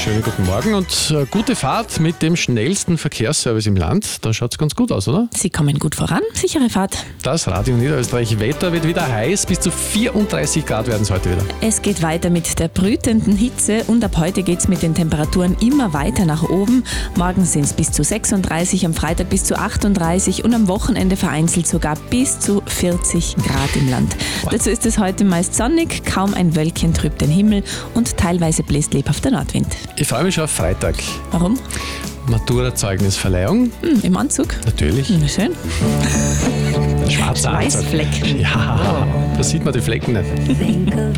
Schönen guten Morgen und gute Fahrt mit dem schnellsten Verkehrsservice im Land. Da schaut es ganz gut aus, oder? Sie kommen gut voran. Sichere Fahrt. Das Radio Niederösterreich Wetter wird wieder heiß. Bis zu 34 Grad werden es heute wieder. Es geht weiter mit der brütenden Hitze und ab heute geht es mit den Temperaturen immer weiter nach oben. Morgen sind es bis zu 36, am Freitag bis zu 38 und am Wochenende vereinzelt sogar bis zu 40 Grad im Land. Wow. Dazu ist es heute meist sonnig, kaum ein Wölkchen trübt den Himmel und teilweise bläst lebhafter Nordwind. Ich freue mich schon auf Freitag. Warum? Matura-Zeugnisverleihung. Im Anzug? Natürlich. Na schön. Schwarzer Anzug. Weißflecken. Ja, da sieht man die Flecken nicht. Think of